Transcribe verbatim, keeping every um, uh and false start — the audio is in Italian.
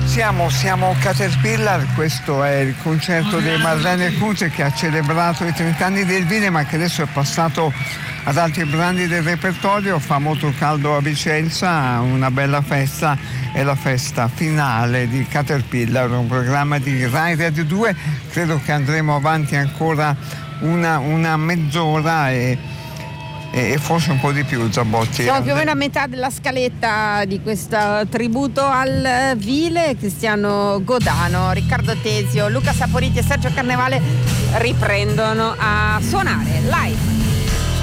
Siamo, siamo Caterpillar, questo è il concerto di Marlene Kunze che ha celebrato i trenta anni del Vile, ma che adesso è passato ad altri brani del repertorio. Fa molto caldo a Vicenza, una bella festa, è la festa finale di Caterpillar, un programma di Rai Radio due. Credo che andremo avanti ancora una, una mezz'ora e e forse un po' di più, Zabotti. Siamo più o meno a metà della scaletta di questo tributo al Vile. Cristiano Godano, Riccardo Tesio, Luca Saporiti e Sergio Carnevale riprendono a suonare live.